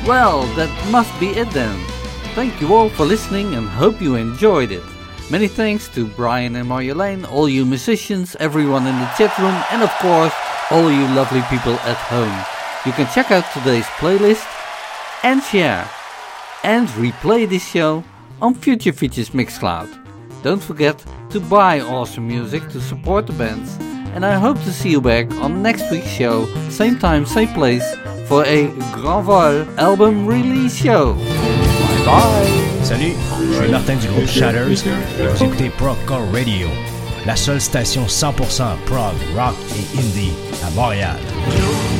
Well, that must be it then. Thank you all for listening and hope you enjoyed it. Many thanks to Brian and Marjolein, all you musicians, everyone in the chat room, and of course, all you lovely people at home. You can check out today's playlist and share and replay this show on Future Features Mixcloud. Don't forget to buy awesome music to support the bands, and I hope to see you back on next week's show, same time, same place, for a Grand Vol album release show. Bye bye! Salut, je suis Martin du groupe Shatters et vous écoutez Progcore Radio, la seule station 100% prog, rock et indie à Montréal.